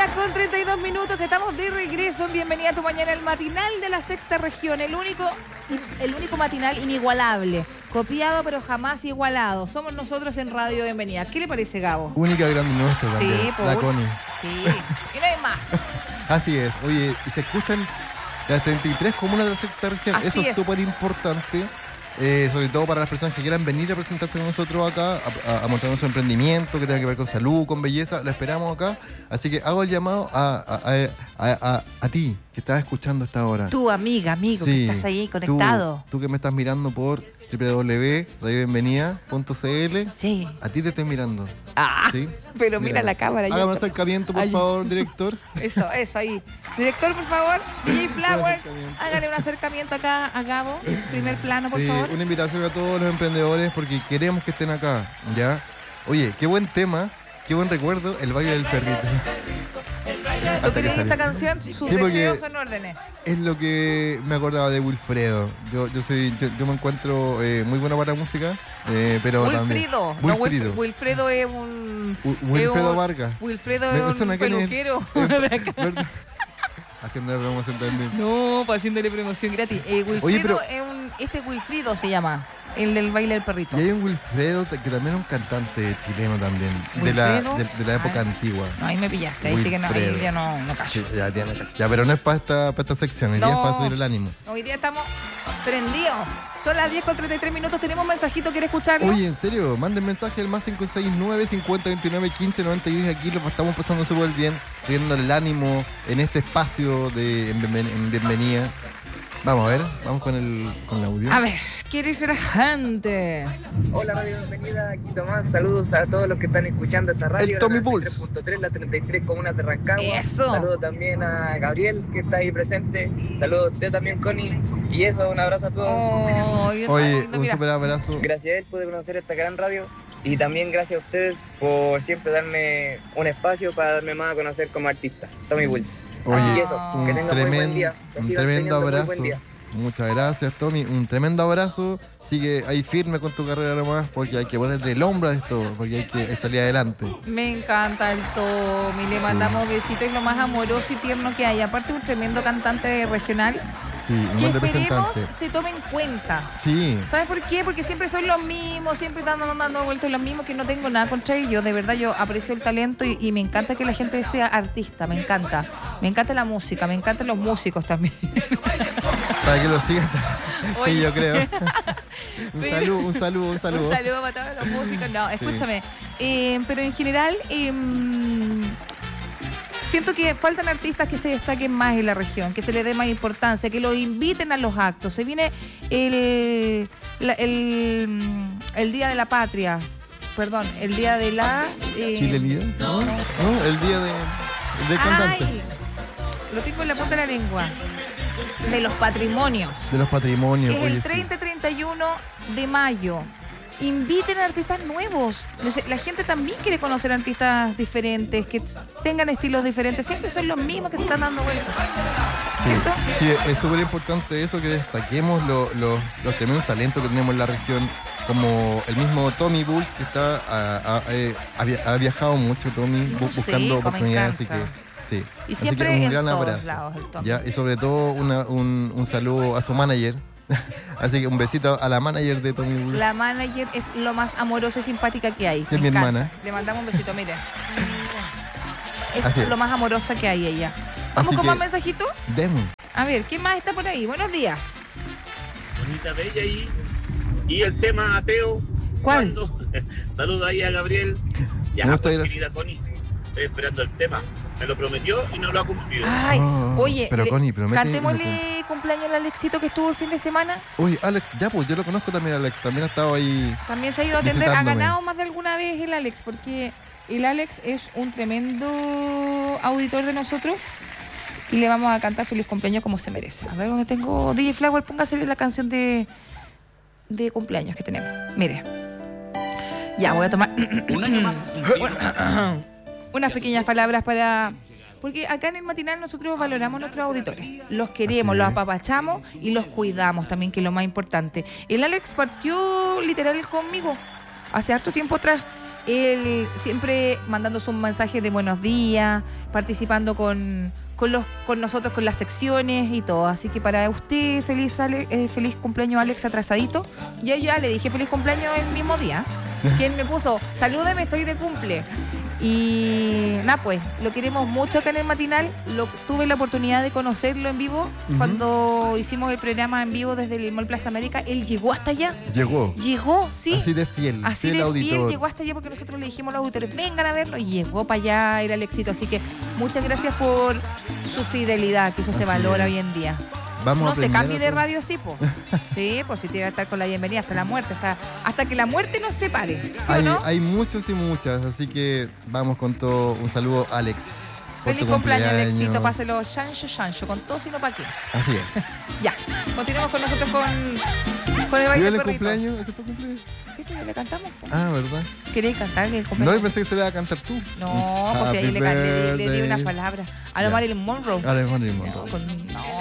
10:32. Estamos de regreso en Bienvenida a tu Mañana, el matinal de la sexta región, el único matinal inigualable, copiado pero jamás igualado. Somos nosotros en Radio Bienvenida. ¿Qué le parece, Gabo? Única grande nuestra también, Sí, la Connie. Sí, y no hay más. Así es. Oye, y se escuchan las 33 comunas de la sexta región. Así Eso es es. súper importante. Sobre todo para las personas que quieran venir a presentarse con nosotros acá, a mostrarnos su emprendimiento que tenga que ver con salud, con belleza. La esperamos acá. Así que hago el llamado a ti que estás escuchando esta hora. Tu amigo, Sí, que estás ahí conectado. Tú que me estás mirando por www.radiobienvenida.cl. Sí. A ti te estoy mirando. Ah, ¿Sí? pero mira la cámara. ya Hágame un está. acercamiento, por Ay. favor, director. Eso, ahí. Director, por favor, DJ Flowers, acercamiento. hágale un acercamiento acá a Gabo. Primer plano, por Sí, favor. una invitación a todos los emprendedores porque queremos que estén acá, ¿ya? Oye, qué buen tema, qué buen recuerdo, el baile del perrito. ¿Tú querías esta canción? Sus Sí, porque- deseos son órdenes. Es lo que me acordaba de Wilfredo. Yo me encuentro muy bueno para la música, pero Wilfrido. también... Wilfrido. Wilfredo es un... Wilfredo es un- Vargas. Wilfredo Me es suena un que en el- peluquero de acá. Haciendo la promoción también. No, para haciéndole promoción gratis. Wilfrido pero- es Wilfrido se llama, el del baile del perrito. Y hay un Wilfredo que también es un cantante chileno también, de la ¿Wilfredo? época Ah. antigua. No, ahí me pillaste, ahí sí que no, ahí Wilfredo. ya no cacho. Sí, ya tiene cacho. Ya, pero no es para esta sección, el día es No. para subir el ánimo. Hoy día estamos prendidos. Son las 10:33. Tenemos un mensajito, ¿quiere escucharnos? Oye, en serio, manden mensaje al más 569 50 29 15 92. Aquí lo estamos pasando súper bien, subiendo el ánimo en este espacio de en bienvenida. Vamos a ver, vamos con el audio. A ver, ¿qué dice la gente? Hola Radio Bienvenida, aquí Tomás, saludos a todos los que están escuchando esta radio. El Tommy la Bulls. 93.3, la 33 comunas de Rancagua. Eso. Saludos también a Gabriel que está ahí presente. Saludos a usted también, Connie. Y eso, un abrazo a todos. Oh, Oye, un super abrazo. Gracias a él pude conocer esta gran radio. Y también gracias a ustedes por siempre darme un espacio para darme más a conocer como artista. Tommy Bulls. Oye, Así que eso, un que tengan muy buen día. Que un sigan tremendo teniendo muy abrazo. buen día. Muchas gracias, Tommy. Un tremendo abrazo. Sigue ahí firme con tu carrera nomás, porque hay que ponerle el hombro a esto, porque hay que salir adelante. Me encanta el Tommy, le mandamos besitos, es lo más amoroso y tierno que hay. Aparte, un tremendo cantante regional Sí, un que buen esperemos representante. se tome en cuenta. Sí, ¿Sabes por qué? Porque siempre son los mismos, siempre están dando vueltas los mismos, que no tengo nada contra ellos. De verdad, yo aprecio el talento y me encanta que la gente sea artista, me encanta. Me encanta la música, me encantan los músicos también. para que lo sigan. Oye. Sí, yo creo. Un Pero- saludo. Un saludo para todos los músicos. No, escúchame. Pero en general, siento que faltan artistas que se destaquen más en la región, que se le dé más importancia, que los inviten a los actos. Se viene el Día de la Patria. Perdón, el Día de la... ¿Chile Libre? No, el día del cantante. ¡Ay! Lo tengo en la punta de la lengua. De los patrimonios. De los patrimonios. Que es oye, el sí. 30 y 31 de mayo. Inviten a artistas nuevos. La gente también quiere conocer artistas diferentes, que tengan estilos diferentes. Siempre son los mismos que se están dando vueltas. ¿Cierto? Sí, es súper importante eso, que destaquemos los tremendos talentos que tenemos en la región, como el mismo Tommy Bulls, que ha viajado mucho, Tommy, buscando me oportunidades, así encanta. que sí. Y Así siempre que un en gran todos abrazo. lados el Tommy. ¿Ya? Y sobre todo un saludo a su manager. Así que un besito a la manager de Tommy Bulls. La manager es lo más amorosa y simpática que hay. Que es Me mi encanta. hermana. Le mandamos un besito, mire. Así Es es. lo más amorosa que hay ella. ¿Vamos Así con que- más mensajitos? Demo. A ver, ¿qué más está por ahí? Buenos días. Bonita bella ahí. Y el tema ateo. ¿Cuál? ¿Cuándo? Saludos ahí a Gabriel. Ya, Muchas pues, gracias. querida Connie, estoy esperando el tema. Me lo prometió y no lo ha cumplido. Ay, Oh, oye, pero Connie, promete y cantémosle cumpleaños al Alexito que estuvo el fin de semana. Uy, Alex, ya pues, yo lo conozco también, Alex. También ha estado ahí. También se ha ido a atender. Ha Visitándome. ganado más de alguna vez el Alex, porque el Alex es un tremendo auditor de nosotros. Y le vamos a cantar feliz cumpleaños como se merece. A ver, ¿dónde tengo? DJ Flower, póngase la canción de cumpleaños que tenemos. Mire. Ya, voy a tomar Un año más es cumplir. unas pequeñas palabras para... Porque acá en el matinal nosotros valoramos a nuestros auditores. Los queremos, Así los es. apapachamos y los cuidamos también, que es lo más importante. El Alex partió literal conmigo hace harto tiempo atrás. Él siempre mandando sus mensajes de buenos días, participando con nosotros, con las secciones y todo. Así que para usted, feliz cumpleaños, Alex, atrasadito. Yo ya le dije feliz cumpleaños el mismo día. Quien me puso, salúdeme, estoy de cumple. Y nada, pues, lo queremos mucho acá en el matinal. Tuve la oportunidad de conocerlo en vivo cuando hicimos el programa en vivo desde el Mall Plaza América. Él llegó hasta allá. Llegó, sí. así de fiel. Así fiel de auditor. fiel, llegó hasta allá porque nosotros le dijimos a los auditores, vengan a verlo, y llegó para allá, era el éxito. Así que muchas gracias por su fidelidad, que eso se valora hoy en día. Vamos No a se aprender cambie a de todo. radio, sí, pues. Sí, pues si te va a estar con la bienvenida hasta la muerte, hasta que la muerte nos separe, ¿sí o no? Hay muchos y muchas, así que vamos con todo. Un saludo, Alex. por Feliz tu cumpleaños, Alexito, páselo chancho, con todo sino pa' qué. Así es. Ya, continuemos con nosotros con el baile ¿Vive del el perrito. cumpleaños? ¿Ese fue el cumpleaños? Sí, pues le cantamos. Pues. Ah, ¿verdad? ¿Queréis cantar el No, cumpleaños? yo pensé que se lo iba a cantar tú. No, pues si ahí le di unas palabras. A lo Ya. Marilyn Monroe. A ver, Marilyn No, Monroe. pues.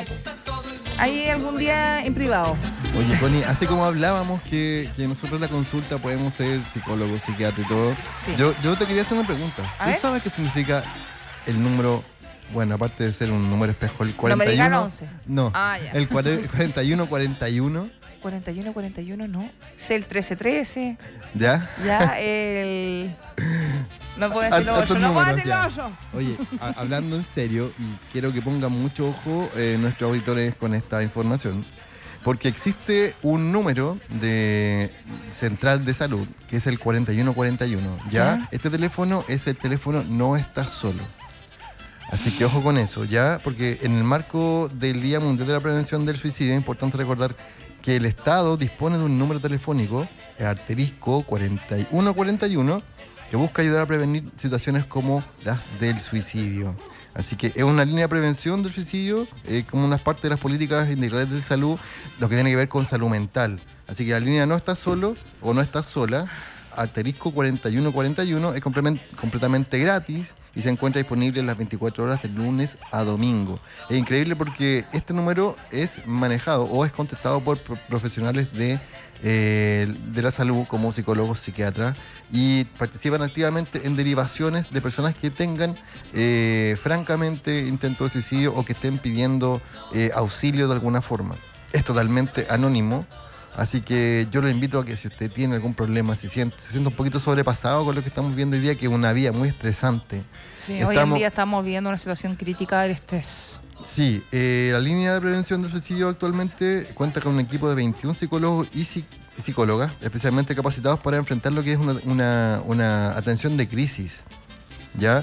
Ahí algún día en privado. Oye, Connie, así como hablábamos que nosotros en la consulta podemos ser psicólogos, psiquiatras y todo, Sí. yo te quería hacer una pregunta. A ¿Tú ver. sabes qué significa el número, bueno, aparte de ser un número espejo, el 41? No me digan 11. No, Ah, ya. el 41-41, 41, no. Es el 13, ¿ya? ya el... No puedo decir Altos 8, no puedo números, decir ya. 8. Oye, hablando en serio, y quiero que pongan mucho ojo nuestros auditores con esta información, porque existe un número de central de salud, que es el 4141, ¿ya? Este teléfono es el teléfono No Estás Solo. Así que ojo con eso, ¿ya? Porque en el marco del Día Mundial de la Prevención del Suicidio es importante recordar que el Estado dispone de un número telefónico, asterisco 4141, que busca ayudar a prevenir situaciones como las del suicidio. Así que es una línea de prevención del suicidio, como una parte de las políticas integrales de salud, lo que tiene que ver con salud mental. Así que la línea No Estás Solo o No Estás Sola, asterisco 4141, es completamente gratis y se encuentra disponible las 24 horas de lunes a domingo. Es increíble porque este número es manejado o es contestado por profesionales de la salud, como psicólogos, psiquiatras, y participan activamente en derivaciones de personas que tengan francamente intento de suicidio o que estén pidiendo auxilio de alguna forma. Es totalmente anónimo. Así que yo lo invito a que si usted tiene algún problema, se siente un poquito sobrepasado con lo que estamos viendo hoy día, que es una vida muy estresante. Sí, hoy en día estamos viviendo una situación crítica del estrés. Sí, la línea de prevención del suicidio actualmente cuenta con un equipo de 21 psicólogos y psicólogas especialmente capacitados para enfrentar lo que es una atención de crisis. ¿Ya?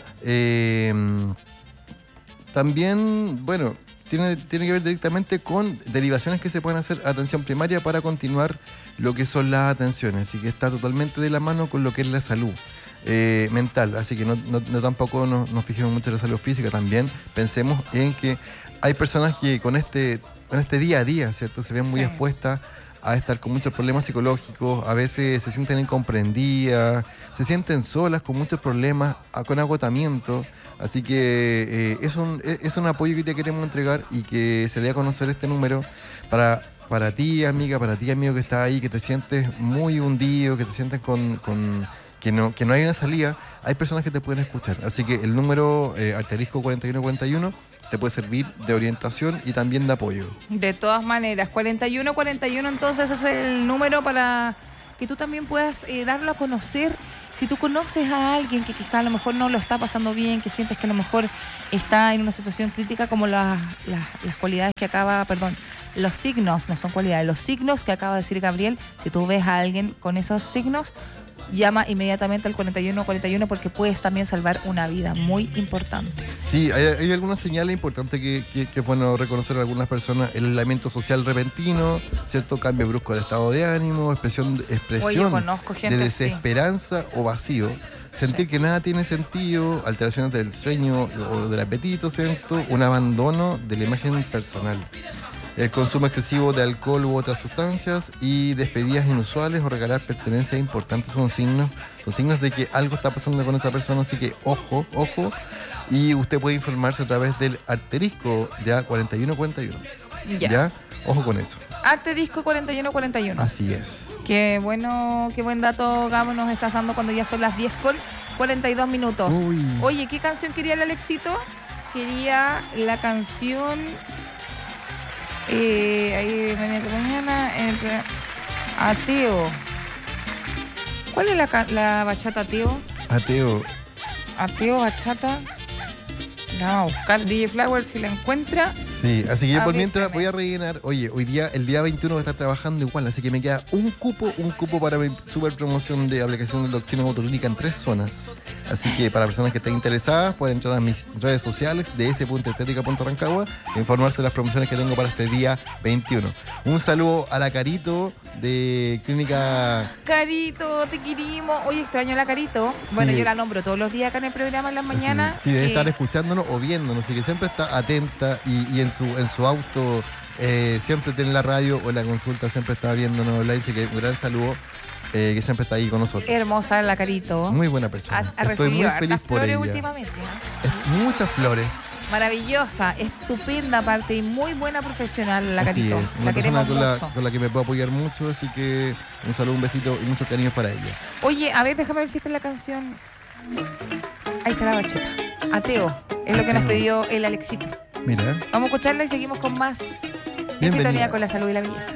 También, bueno, tiene que ver directamente con derivaciones que se pueden hacer a atención primaria para continuar lo que son las atenciones. Así que está totalmente de la mano con lo que es la salud mental. Así que no tampoco nos fijemos mucho en la salud física. También pensemos en que hay personas que con este día a día, ¿cierto? Se ven muy expuestas a estar con muchos problemas psicológicos, a veces se sienten incomprendidas, se sienten solas con muchos problemas, con agotamiento. Así que es un apoyo que te queremos entregar y que se dé a conocer este número para ti, amiga, para ti, amigo que está ahí, que te sientes muy hundido, que te sientes que no hay una salida. Hay personas que te pueden escuchar. Así que el número asterisco 4141 te puede servir de orientación y también de apoyo. De todas maneras, 4141 entonces es el número para que tú también puedas darlo a conocer. Si tú conoces a alguien que quizá a lo mejor no lo está pasando bien, que sientes que a lo mejor está en una situación crítica, como las cualidades que los signos, no son cualidades, los signos que acaba de decir Gabriel, si tú ves a alguien con esos signos, llama inmediatamente al 4141 porque puedes también salvar una vida muy importante. Sí, hay algunas señales importantes que es bueno reconocer a algunas personas. El aislamiento social repentino, cierto cambio brusco del estado de ánimo, expresión Oye, conozco gente de desesperanza o vacío, sentir que nada tiene sentido, alteraciones del sueño o del apetito, ¿cierto? Un abandono de la imagen personal. El consumo excesivo de alcohol u otras sustancias y despedidas inusuales o regalar pertenencias importantes son signos de que algo está pasando con esa persona, así que ojo, y usted puede informarse a través del asterisco ya 4141. ¿Ya? Ojo con eso. Asterisco 4141. Así es. Qué bueno, qué buen dato Gabo nos está dando cuando ya son las 10:42. Uy. Oye, ¿qué canción quería el Alexito? Quería la canción ahí mañana en el programa Ateo. ¿Cuál es la bachata Ateo? Ateo. Ateo, bachata. La vamos a buscar DJ Flower si la encuentra. Sí, así que yo por mientras Avísame. voy a rellenar. Oye, el día 21 voy a estar trabajando igual, así que me queda un cupo para mi super promoción de aplicación de toxina botulínica en 3 zonas. Así que para personas que estén interesadas, pueden entrar a mis redes sociales de s.estética.rancagua e informarse de las promociones que tengo para este día 21. Un saludo a la Carito de Clínica. Carito, te querimos. Oye, extraño a la Carito. Bueno, Sí. yo la nombro todos los días acá en el programa en las mañanas. Sí, debe estar escuchándonos o viéndonos, así que siempre está atenta y en su auto siempre tiene la radio o la consulta, siempre está viéndonos online, así que un gran saludo que siempre está ahí con nosotros. Hermosa la Carito. Muy buena persona. Ha Estoy muy recibido feliz hartas por flores ella. últimamente. ¿eh? Muchas flores. Maravillosa, estupenda aparte y muy buena profesional la Así Carito. es, La una persona queremos mucho. con la que me puedo apoyar mucho, así que un saludo, un besito y muchos cariños para ella. Oye, a ver, déjame ver si está en la canción. Ahí está la bacheta. Ateo, es lo que nos Ateo. pidió el Alexito. Mira. Vamos a escucharla y seguimos con más en Bienvenida. sintonía con la salud y la belleza.